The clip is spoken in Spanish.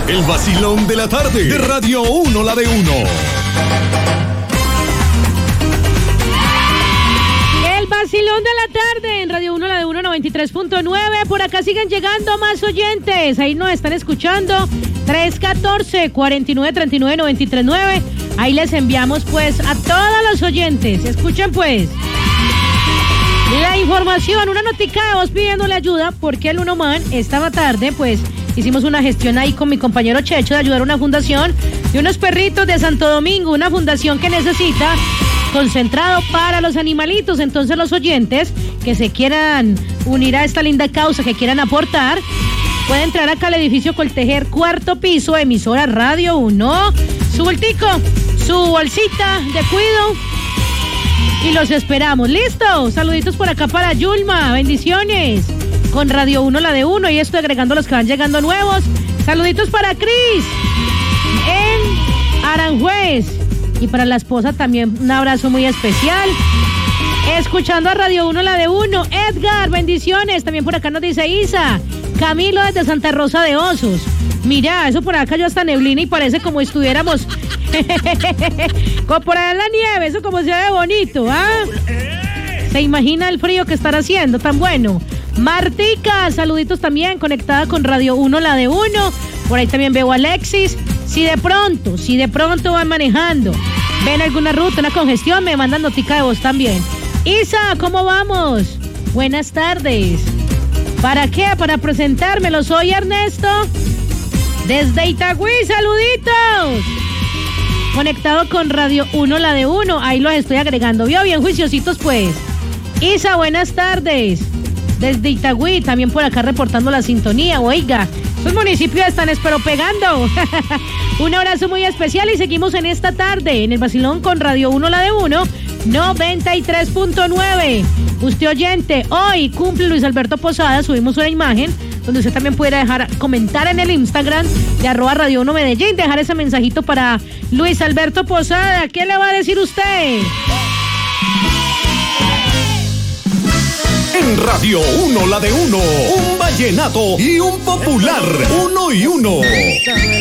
El vacilón de la tarde de Radio 1, la de 1. El vacilón de la tarde en Radio 1, la de 1, 93.9. Por acá siguen llegando más oyentes. Ahí nos están escuchando. 314-4939-939. Ahí les enviamos pues a todos los oyentes. Escuchen pues la información, una notica de voz pidiéndole ayuda porque el Unoman esta tarde pues hicimos una gestión ahí con mi compañero Checho de ayudar a una fundación de unos perritos de Santo Domingo, una fundación que necesita concentrado para los animalitos. Entonces los oyentes que se quieran unir a esta linda causa, que quieran aportar, pueden entrar acá al edificio Coltejer, cuarto piso, emisora Radio 1, su bultico, su bolsita de cuido y los esperamos. ¿Listo? Saluditos por acá para Yulma, bendiciones con Radio 1, la de 1, y estoy agregando los que van llegando nuevos. Saluditos para Cris en Aranjuez y para la esposa también un abrazo muy especial. Escuchando a Radio 1, la de 1, Edgar, bendiciones. También por acá nos dice Isa. Camilo desde Santa Rosa de Osos. Mira, eso por acá cayó hasta neblina y parece como estuviéramos como por allá en la nieve, eso como se ve bonito, ¿ah? ¿Se imagina el frío que estará haciendo tan bueno? Martica, saluditos también, conectada con Radio 1, la de 1. Por ahí también veo a Alexis. Si de pronto van manejando, ven alguna ruta, una congestión, me mandan notica de voz también. Isa, ¿cómo vamos? Buenas tardes. ¿Para qué? Para presentármelo. Soy Ernesto desde Itagüí, saluditos. Conectado con Radio 1, la de 1. Ahí los estoy agregando. ¿Vio? Bien juiciositos pues. Isa, buenas tardes. Desde Itagüí, también por acá reportando la sintonía. Oiga, esos municipios están pegando. Un abrazo muy especial y seguimos en esta tarde en el vacilón con Radio 1, la de 1, 93.9. Usted oyente, hoy cumple Luis Alberto Posada. Subimos una imagen donde usted también puede comentar en el Instagram de @Radio 1 Medellín, dejar ese mensajito para Luis Alberto Posada. ¿Qué le va a decir usted? En Radio 1, la de 1, un vallenato y un popular, 1 y 1.